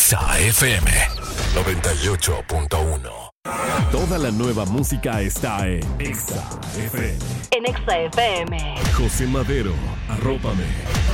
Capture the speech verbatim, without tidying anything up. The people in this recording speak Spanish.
Exa F M noventa y ocho punto uno. Toda la nueva música está en Exa F M. En Exa F M. José Madero, Arrópame.